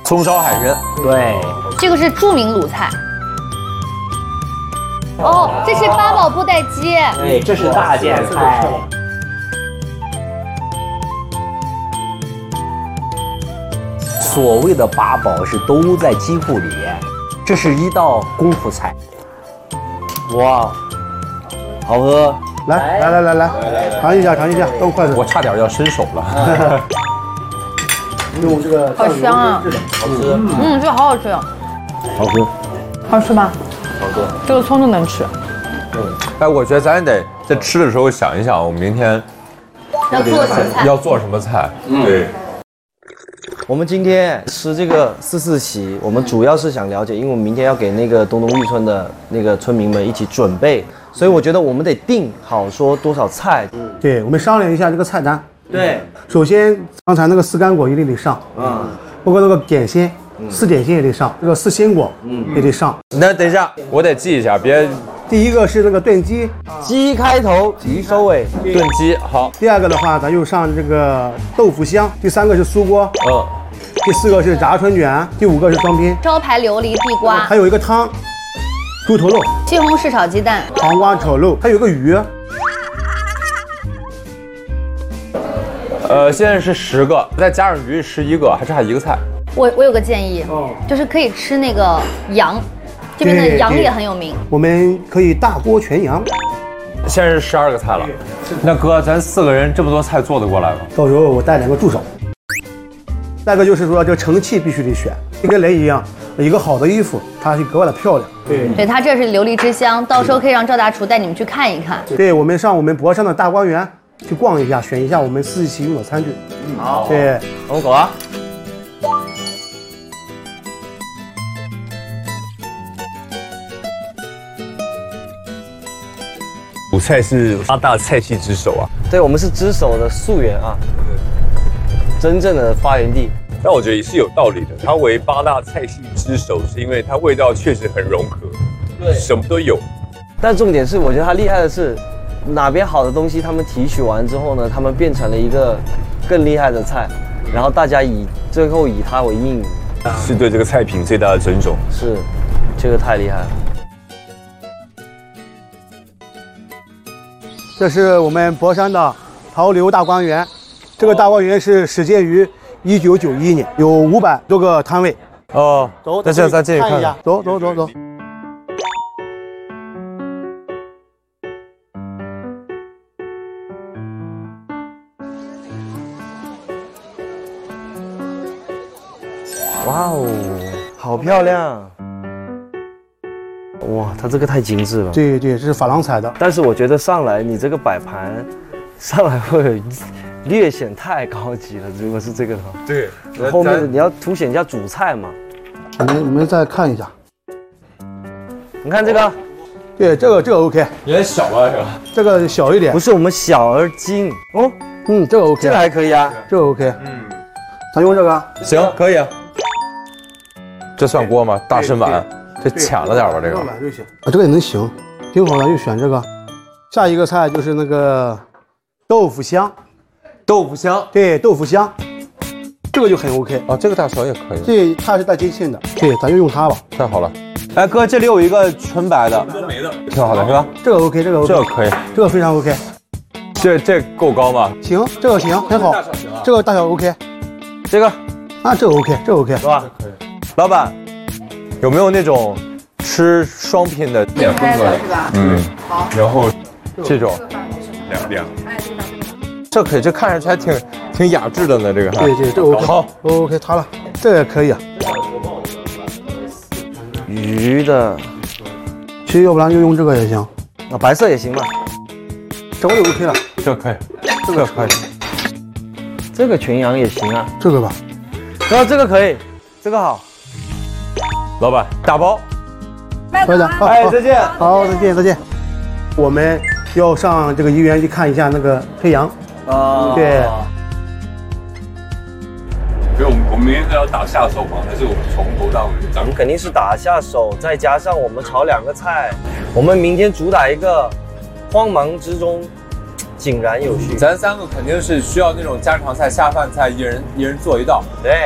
葱烧海参。 对， 这个是著名鲁菜。哦，这是八宝布袋鸡。 对，这是大件菜。所谓的八宝是都在鸡户里，这是一道功夫菜。哇，好喝！ 来，尝一下，动筷子。 我差点要伸手了。 用这个好香啊！ 好吃。 这个好好吃。 好喝。 好吃吗？ 好喝。 这个葱就能吃。 哎，我觉得咱得在吃的时候想一想，我们明天要做什么菜？ 要做什么菜？对。 我们今天吃这个4·4喜，我们主要是想了解，因为我们明天要给那个东东峪村的那个村民们一起准备，所以我觉得我们得定好说多少菜。 对，我们商量一下这个菜单。 对， 首先刚才那个4干果一定得上，包括那个点心，4点心也得上，这个4鲜果也得上。 那等一下，我得记一下，别。 第一个是那个炖鸡， 鸡开头，鱼收尾， 炖鸡好。 第二个的话，咱就上这个豆腐香。第三个是酥锅，第四个是炸春卷，第5个是双拼， 招牌琉璃地瓜， 还有一个汤，猪头肉， 西红柿炒鸡蛋， 黄瓜炒肉，还有个鱼。 现在是10个，再加上鱼11个，还差1个菜。 我有个建议，就是可以吃那个羊，这边的羊也很有名。 我们可以大锅全羊。 现在是12个菜了，那哥，咱4个人这么多菜做得过来吗？ 到时候我带2个助手。再一个就是说，这个盛器必须得选，跟雷一样，一个好的衣服，它是格外的漂亮。 对，它这是琉璃之乡，到时候可以让赵大厨带你们去看一看。 对，我们上我们博山的大观园去逛一下，选一下我们4·4喜用的餐具。 好， 对， 我们走啊。 鲁菜是8大菜系之首啊。 对，我们是只手的溯源啊，真正的发源地。 但我觉得也是有道理的，它为8大菜系之首，是因为它味道确实很融合，对，什么都有。 但重点是，我觉得它厉害的是，哪边好的东西他们提取完之后呢，他们变成了一个更厉害的菜，然后大家最后以它为命名， 是对这个菜品最大的尊重。 是，这个太厉害了。 这是我们博山的潮流大观园，这个大观园是始建于1991年，有500多个摊位。 哦， 走， 那这咱进去看看。 走。 哇哦，好漂亮！哇，它这个太精致了。 对，这是珐琅彩的。 但是我觉得上来你这个摆盘，上来会略显太高级了。如果是这个的话， 对， 后面你要凸显一下主菜嘛。 你们再看一下， 你看这个， 对，这个 OK， 有点小了是吧？ 这个小一点。 不是我们小而精哦。 这个 OK， 这个还可以啊， 这个 OK。咱用这个。 行，可以啊。这算锅吗？大身碗，这浅了点吧？这个碗就行啊，这个也能行，挺好的，就选这个。下一个菜就是那个豆腐香，对，豆腐香，这个就很 OK 啊，这个大小也可以。 对，它是带筋性的，对，咱就用它吧。 太好了。哎，哥，这里有一个纯白的，挺好的，是吧？ 这个 OK， 这个 OK， 这个可以， 这个非常 OK。 这够高吗？ 行，这个行，很好。这个大小 OK， 这个啊，这个 OK， 这个 OK， 是吧？ 可以。老板，有没有那种吃双拼的点风格是吧？ 好。然后这种两， 这可以，这看上去还挺雅致的呢，这个。 对，这个 OK， 好 ，OK， 它了，这个也可以啊。 鱼的， 其实要不然就用这个也行， 啊，白色也行嘛。 这个就 OK 了， 这可以，这个可以， 这个全羊也行啊。 这个吧， 然后这个可以，这个好。 老板打包。 快点， 哎，再见。 好，再见。我们要上这个怡园去看一下那个黑羊。对。 所以我们明天是要打下手吗？还是我们从头到尾？ 我们肯定是打下手，再加上我们炒2个菜。我们明天主打一个慌忙之中井然有序。 咱3个肯定是需要那种家常菜、下饭菜，一人做一道。 对。